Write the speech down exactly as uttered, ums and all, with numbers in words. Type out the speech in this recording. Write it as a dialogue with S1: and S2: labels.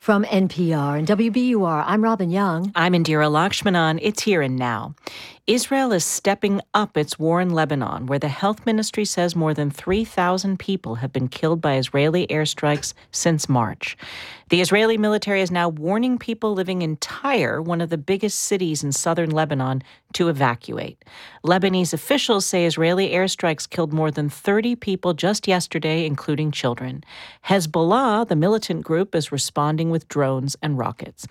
S1: From N P R and W B U R, I'm Robin Young.
S2: I'm Indira Lakshmanan. It's here and now. Israel is stepping up its war in Lebanon, where the health ministry says more than three thousand people have been killed by Israeli airstrikes since March. The Israeli military is now warning people living in Tyre, one of the biggest cities in southern Lebanon, to evacuate. Lebanese officials say Israeli airstrikes killed more than thirty people just yesterday, including children. Hezbollah, the militant group, is responding with drones and rockets.